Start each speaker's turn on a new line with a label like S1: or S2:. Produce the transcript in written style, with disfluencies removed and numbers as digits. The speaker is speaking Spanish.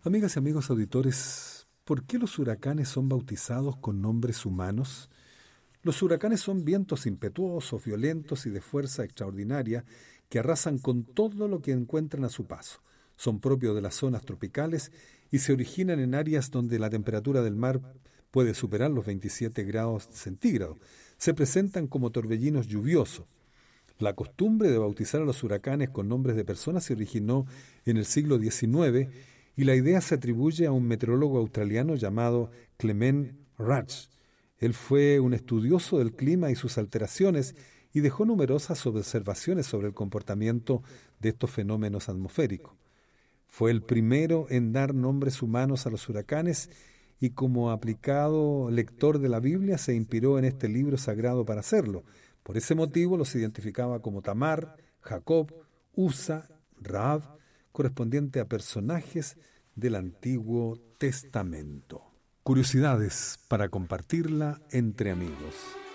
S1: Amigas y amigos auditores, ¿por qué los huracanes son bautizados con nombres humanos? Los huracanes son vientos impetuosos, violentos y de fuerza extraordinaria que arrasan con todo lo que encuentran a su paso. Son propios de las zonas tropicales y se originan en áreas donde la temperatura del mar puede superar los 27 grados centígrados. Se presentan como torbellinos lluviosos. La costumbre de bautizar a los huracanes con nombres de personas se originó en el siglo XIX y la idea se atribuye a un meteorólogo australiano llamado Clement Rudge. Él fue un estudioso del clima y sus alteraciones y dejó numerosas observaciones sobre el comportamiento de estos fenómenos atmosféricos. Fue el primero en dar nombres humanos a los huracanes y como aplicado lector de la Biblia se inspiró en este libro sagrado para hacerlo. Por ese motivo los identificaba como Tamar, Jacob, Usa, Rahab, correspondiente a personajes del Antiguo Testamento. Curiosidades para compartirla entre amigos.